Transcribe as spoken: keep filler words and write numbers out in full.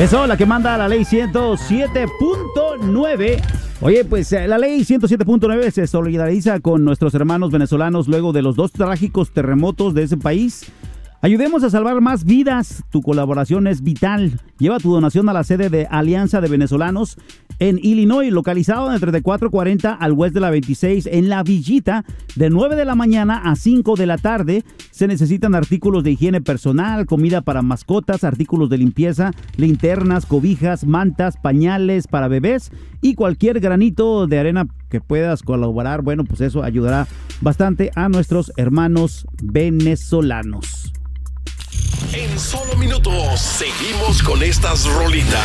Eso, la que manda la ley ciento siete punto nueve. Oye, pues la ley ciento siete punto nueve se solidariza con nuestros hermanos venezolanos luego de los dos trágicos terremotos de ese país. Ayudemos a salvar más vidas. Tu colaboración es vital. Lleva tu donación a la sede de Alianza de Venezolanos en Illinois, localizado en el treinta y cuatro cuarenta al oeste de la veintiséis en La Villita, de nueve de la mañana a cinco de la tarde. Se necesitan artículos de higiene personal, comida para mascotas, artículos de limpieza, linternas, cobijas, mantas, pañales para bebés y cualquier granito de arena que puedas colaborar. Bueno, pues eso ayudará bastante a nuestros hermanos venezolanos. En solo minutos seguimos con estas rolitas.